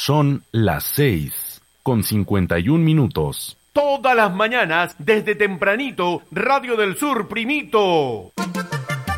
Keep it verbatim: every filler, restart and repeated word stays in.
Son las seis con cincuenta y un minutos. Todas las mañanas, desde tempranito, Radio del Sur, primito.